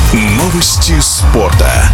Новости спорта.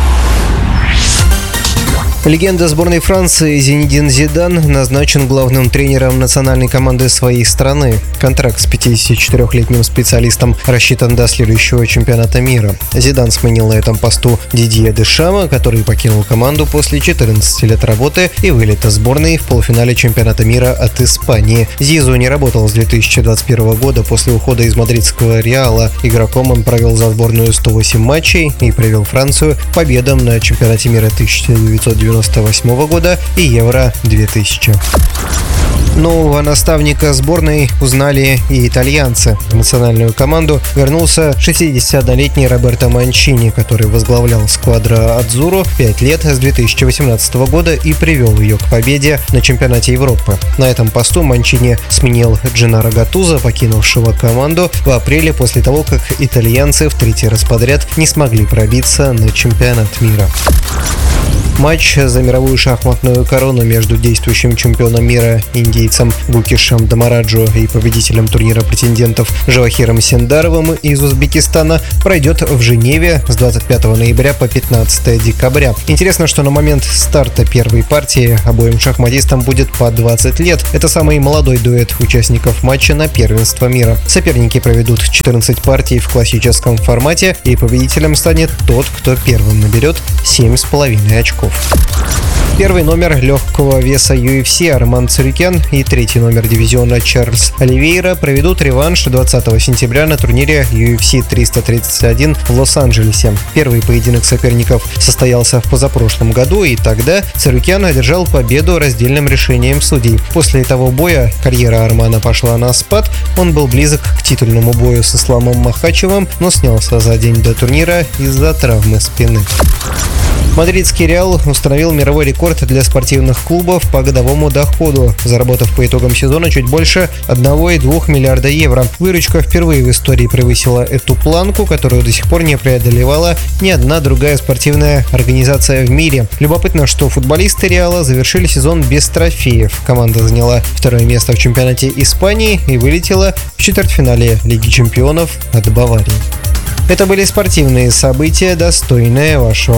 Легенда сборной Франции Зинедин Зидан назначен главным тренером национальной команды своей страны. Контракт с 54-летним специалистом рассчитан до следующего чемпионата мира. Зидан сменил на этом посту Дидье Дешама, который покинул команду после 14 лет работы и вылета сборной в полуфинале чемпионата мира от Испании. Зизу не работал с 2021 года после ухода из мадридского Реала. Игроком он провел за сборную 108 матчей и привел Францию к победам на чемпионате мира 1998 года и Евро-2000. Нового наставника сборной узнали и итальянцы. В национальную команду вернулся 61-летний Роберто Манчини, который возглавлял сквадро Адзуру 5 лет с 2018 года и привел ее к победе на чемпионате Европы. На этом посту Манчини сменил Дженнаро Гаттузо, покинувшего команду в апреле после того, как итальянцы в третий раз подряд не смогли пробиться на чемпионат мира. Матч за мировую шахматную корону между действующим чемпионом мира индийцем Гукешем Дамараджо и победителем турнира претендентов Джавахиром Синдаровым из Узбекистана пройдет в Женеве с 25 ноября по 15 декабря. Интересно, что на момент старта первой партии обоим шахматистам будет по 20 лет. Это самый молодой дуэт участников матча на первенство мира. Соперники проведут 14 партий в классическом формате, и победителем станет тот, кто первым наберет 7,5 очков. Первый номер легкого веса UFC Арман Царюкян и третий номер дивизиона Чарльз Оливейра проведут реванш 20 сентября на турнире UFC 331 в Лос-Анджелесе. Первый поединок соперников состоялся в позапрошлом году, и тогда Царюкян одержал победу раздельным решением судей. После того боя карьера Армана пошла на спад, он был близок к титульному бою с Исламом Махачевым, но снялся за день до турнира из-за травмы спины. Мадридский Реал установил мировой рекорд для спортивных клубов по годовому доходу, заработав по итогам сезона чуть больше 1,2 миллиарда евро. Выручка впервые в истории превысила эту планку, которую до сих пор не преодолевала ни одна другая спортивная организация в мире. Любопытно, что футболисты Реала завершили сезон без трофеев. Команда заняла второе место в чемпионате Испании и вылетела в четвертьфинале Лиги чемпионов от Баварии. Это были спортивные события, достойные вашего